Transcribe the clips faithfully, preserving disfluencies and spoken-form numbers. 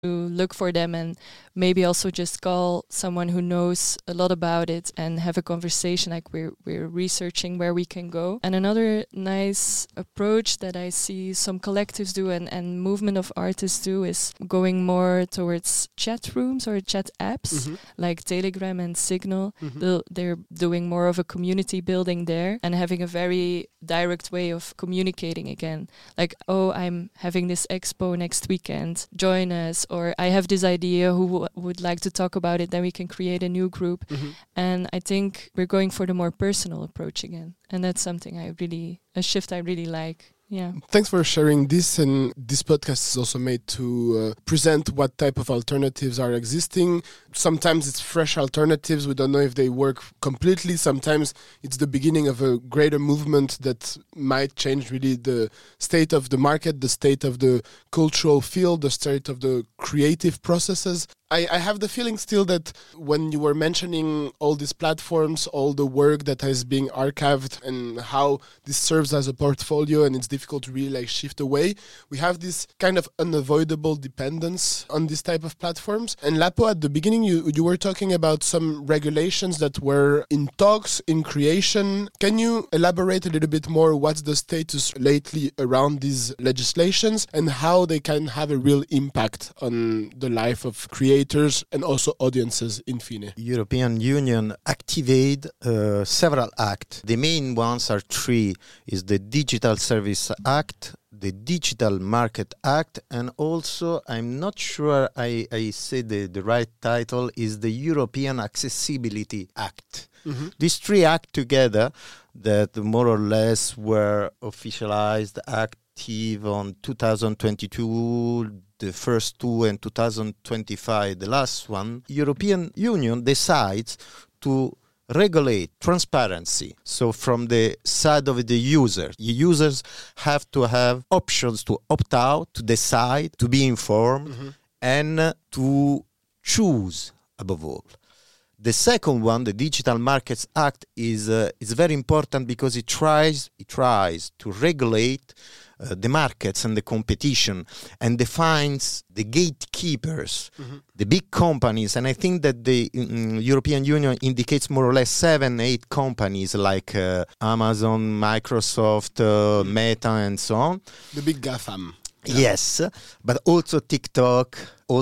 look for them and maybe also just call someone who knows a lot about it and have a conversation, like we're we're researching where we can go. And another nice approach that I see some collectives do and, and movement of artists do is going more towards chat rooms or chat apps mm-hmm. like Telegram and Signal. Mm-hmm. They're doing more of a community building there and having a very direct way of communicating again. Like, oh, I'm having this expo next weekend, join us. Or I have this idea, who w- would like to talk about it, then we can create a new group. Mm-hmm. And I think we're going for the more personal approach again. And that's something I really, a shift I really like. Yeah. Thanks for sharing this. And this podcast is also made to uh, present what type of alternatives are existing. Sometimes it's fresh alternatives. We don't know if they work completely. Sometimes it's the beginning of a greater movement that might change really the state of the market, the state of the cultural field, the state of the creative processes. I, I have the feeling still that when you were mentioning all these platforms, all the work that is being archived and how this serves as a portfolio and it's difficult to really like shift away, we have this kind of unavoidable dependence on this type of platforms. And Lapo, at the beginning, you, you were talking about some regulations that were in talks, in creation. Can you elaborate a little bit more what's the status lately around these legislations and how they can have a real impact on the life of creators and also audiences in fine? European Union activate uh, several acts. The main ones are three: is the Digital Service Act, the Digital Market Act, and also, I'm not sure I, I say the, the right title, is the European Accessibility Act. Mm-hmm. These three acts together that more or less were officialized, active on two thousand twenty-two, the first two, and two thousand twenty-five, the last one. European Union decides to regulate transparency. So from the side of the user, the users have to have options to opt out, to decide, to be informed, mm-hmm. and to choose above all. The second one, the Digital Markets Act, is uh, is very important because it tries it tries to regulate uh, the markets and the competition and defines the gatekeepers, mm-hmm. the big companies. And I think that the um, European Union indicates more or less seven, eight companies like uh, Amazon, Microsoft, uh, mm-hmm. Meta, and so on. The big GAFAM. Yeah. Yes, but also TikTok,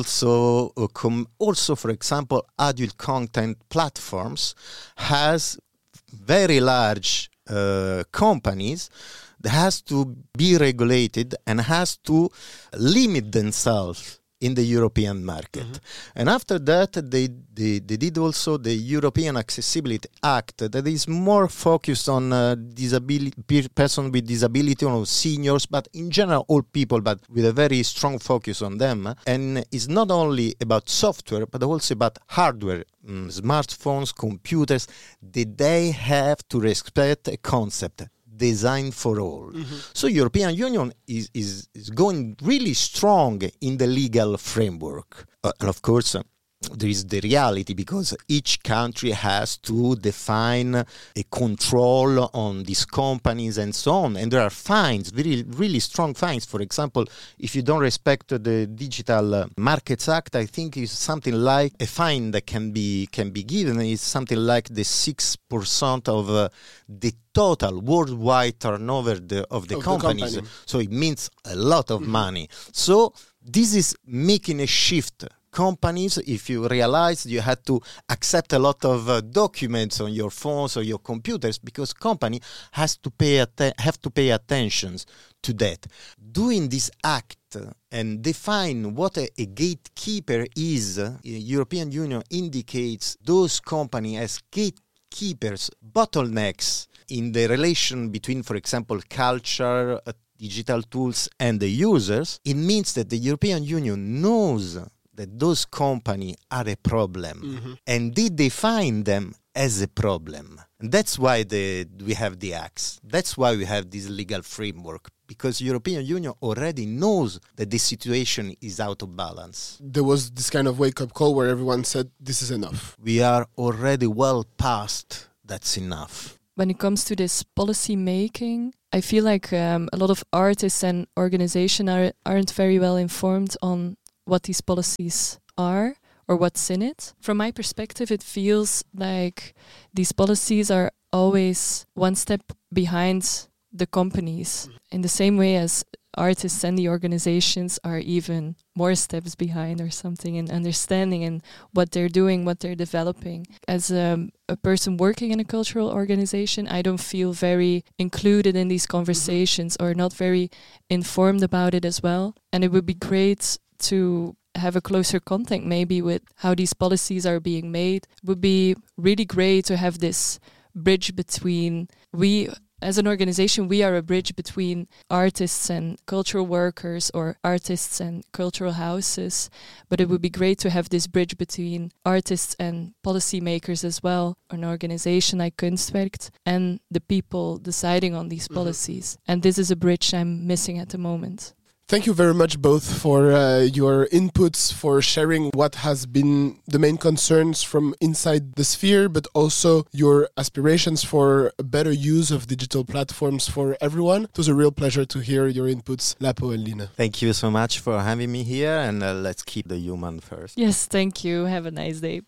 also, uh, com- also, for example, adult content platforms has very large uh, companies that has to be regulated and has to limit themselves in the European market. Mm-hmm. And after that, they, they they did also the European Accessibility Act that is more focused on uh, disability, person with disability or seniors, but in general all people, but with a very strong focus on them. And it's not only about software, but also about hardware, um, smartphones, computers, that they have to respect a concept. Design for all. Mm-hmm. So European Union is, is, is going really strong in the legal framework. Uh, and of course, uh, there is the reality because each country has to define a control on these companies and so on. And there are fines, really, really strong fines. For example, if you don't respect the Digital Markets Act, I think it's something like a fine that can be can be given. It's something like the six percent of uh, the total worldwide turnover the, of the of companies. The company. So it means a lot of mm-hmm. money. So this is making a shift. Companies, if you realize you had to accept a lot of uh, documents on your phones or your computers because company has to pay atten- have to pay attention to that. Doing this act and define what a, a gatekeeper is, uh, European Union indicates those companies as gatekeepers, bottlenecks in the relation between, for example, culture, uh, digital tools, and the users. It means that the European Union knows that those companies are a problem, mm-hmm. and they define them as a problem. And that's why the, we have the acts. That's why we have this legal framework, because European Union already knows that the situation is out of balance. There was this kind of wake-up call where everyone said, this is enough. We are already well past that's enough. When it comes to this policy making, I feel like um, a lot of artists and organizations are, aren't very well informed on what these policies are or what's in it. From my perspective, it feels like these policies are always one step behind the companies, in the same way as artists and the organizations are even more steps behind or something in understanding and what they're doing, what they're developing. As a, a person working in a cultural organization, I don't feel very included in these conversations or not very informed about it as well. And it would be great to have a closer contact maybe with how these policies are being made. It would be really great to have this bridge between we as an organization, we are a bridge between artists and cultural workers or artists and cultural houses. But it would be great to have this bridge between artists and policymakers as well, an organization like Kunstwerk, and the people deciding on these policies. Mm-hmm. And this is a bridge I'm missing at the moment. Thank you very much both for uh, your inputs, for sharing what has been the main concerns from inside the sphere, but also your aspirations for a better use of digital platforms for everyone. It was a real pleasure to hear your inputs, Lapo and Line. Thank you so much for having me here, and uh, let's keep the human first. Yes, thank you. Have a nice day.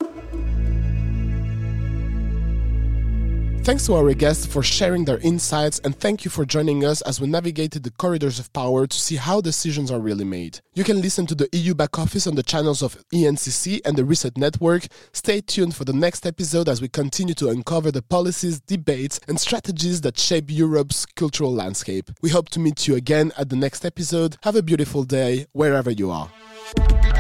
Thanks to our guests for sharing their insights, and thank you for joining us as we navigated the corridors of power to see how decisions are really made. You can listen to the E U Back Office on the channels of E N C C and the Reset Network. Stay tuned for the next episode as we continue to uncover the policies, debates, and strategies that shape Europe's cultural landscape. We hope to meet you again at the next episode. Have a beautiful day wherever you are.